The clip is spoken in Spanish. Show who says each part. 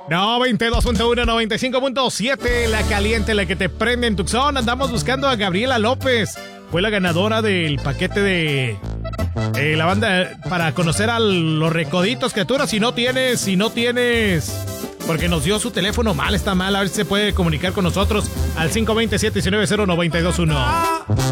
Speaker 1: 92.1, 95.7, la caliente, la que te prende en Tucson. Andamos buscando a Gabriela López. Fue la ganadora del paquete de la banda para conocer a los Recoditos, criaturas. Si no tienes, porque nos dio su teléfono mal, está mal. A ver si se puede comunicar con nosotros al 520-719-0921.